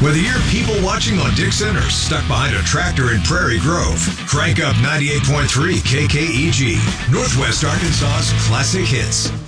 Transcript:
Whether you're people watching on Dixon or stuck behind a tractor in Prairie Grove, crank up 98.3 KKEG, Northwest Arkansas's classic hits.